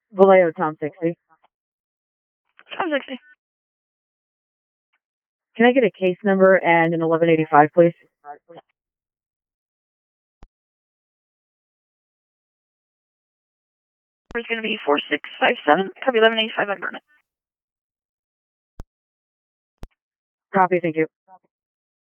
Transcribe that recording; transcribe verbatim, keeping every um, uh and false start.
Vallejo, Tom sixty. Tom sixty. Can I get a case number and an eleven eighty-five, please? It's going to be four six five seven. Copy eleven eighty-five on Burnett. Copy, thank you.